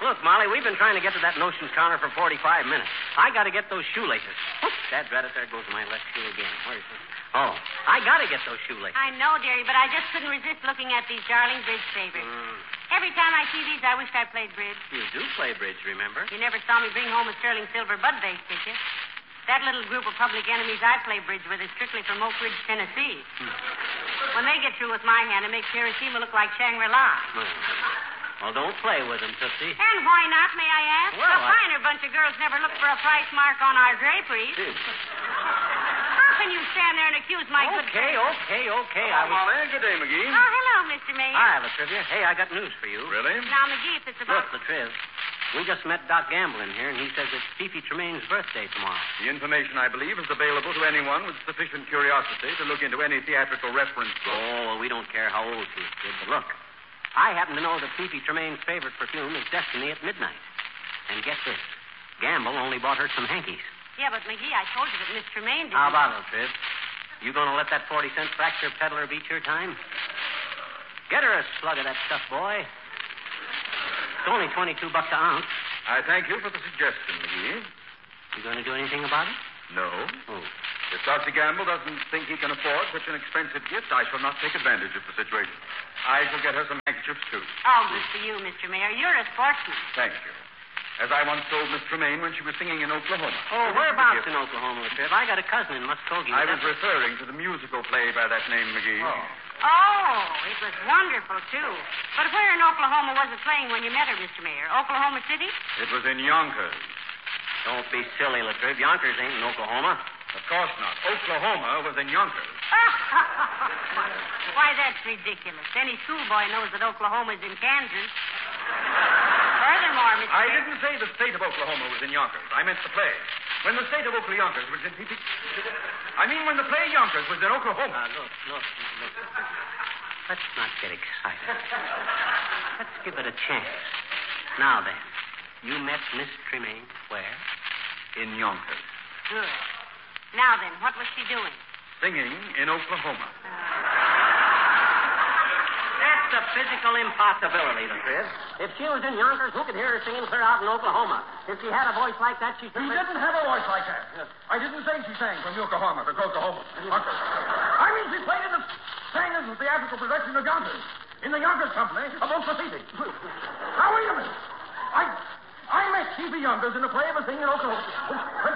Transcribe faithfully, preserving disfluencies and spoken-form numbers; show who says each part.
Speaker 1: Look, Molly, we've been trying to get to that notions counter for forty-five minutes. I got to get those shoelaces. Dad, drat it, there goes my left shoe again. Where's it? Oh, I got to get those shoelaces.
Speaker 2: I know, dearie, but I just couldn't resist looking at these darling bridge favorites.
Speaker 1: Mm.
Speaker 2: Every time I see these, I wish I played bridge.
Speaker 1: You do play bridge, remember?
Speaker 2: You never saw me bring home a sterling silver bud vase, did you? That little group of public enemies I play bridge with is strictly from Oak Ridge, Tennessee.
Speaker 1: Hmm.
Speaker 2: When they get through with my hand, it makes Hiroshima look like Shangri-La.
Speaker 1: Hmm. Well, don't play with them, Tootsie.
Speaker 2: And why not, may I ask?
Speaker 1: Well,
Speaker 2: a
Speaker 1: I...
Speaker 2: finer bunch of girls never look for a price mark on our draperies. How can you stand there and accuse my good
Speaker 1: Okay,
Speaker 2: friend?
Speaker 1: okay, okay.
Speaker 3: Hello,
Speaker 1: I was...
Speaker 3: Molly. Good day, McGee.
Speaker 2: Oh, hello, Mister Mayor.
Speaker 1: Hi, Latrivia. Hey, I got news for you.
Speaker 3: Really?
Speaker 2: Now, McGee, if it's about...
Speaker 1: Look, Latriv, we just met Doc Gamble in here, and he says it's Fifi Tremaine's birthday tomorrow.
Speaker 3: The information, I believe, is available to anyone with sufficient curiosity to look into any theatrical reference book.
Speaker 1: Oh, well, we don't care how old she is, kid, but look. I happen to know that Fifi Tremaine's favorite perfume is Destiny at Midnight. And get this. Gamble only bought her some hankies.
Speaker 2: Yeah, but, McGee, I told you that Miss Tremaine didn't...
Speaker 1: How about it, Latriv? You gonna let that forty-cent fracture peddler beat your time? Get her a slug of that stuff, boy. It's only twenty-two bucks an ounce.
Speaker 3: I thank you for the suggestion, McGee.
Speaker 1: You going to do anything about it?
Speaker 3: No.
Speaker 1: Oh.
Speaker 3: If Doctor Gamble doesn't think he can afford such an expensive gift, I shall not take advantage of the situation. I shall get her some handkerchiefs, too.
Speaker 2: Oh, good for you, Mister Mayor. You're a sportsman.
Speaker 3: Thank you. As I once told Miss Tremaine when she was singing in Oklahoma.
Speaker 1: Oh, whereabouts in Oklahoma, Latriv? I got a cousin in Muskogee.
Speaker 3: I was referring to the musical play by that name, McGee.
Speaker 1: Oh.
Speaker 2: Oh, it was wonderful, too. But where in Oklahoma was it playing when you met her, Mister Mayor? Oklahoma City?
Speaker 3: It was in Yonkers.
Speaker 1: Don't be silly, Latriv. Yonkers ain't in Oklahoma.
Speaker 3: Of course not. Oklahoma was in Yonkers.
Speaker 2: Why, that's ridiculous. Any schoolboy knows that Oklahoma's in Kansas. Furthermore, Mister
Speaker 3: I
Speaker 2: Mayor...
Speaker 3: didn't say the state of Oklahoma was in Yonkers. I meant the play. When the state of Oklahoma Yonkers was in... I mean when the play Yonkers was in Oklahoma.
Speaker 1: Now, look, look, look. Let's not get excited. Let's give it a chance. Now, then, you met Miss Tremaine where?
Speaker 3: In Yonkers.
Speaker 2: Good. Now, then, what was she doing?
Speaker 3: Singing in Oklahoma.
Speaker 1: That's a physical impossibility, Latriv. If she was in Yonkers, who could hear her singing clear out in Oklahoma? If she had a voice like that, she
Speaker 4: She didn't have a voice like that. I didn't say she sang from Yokohama to Oklahoma. Yonkers. I mean she played in the... sang in the theatrical production of Yonkers. In the Yonkers Company of Oklahoma. Now, wait a minute. I... I met Stevie Yonkers in the play of a thing in Oklahoma.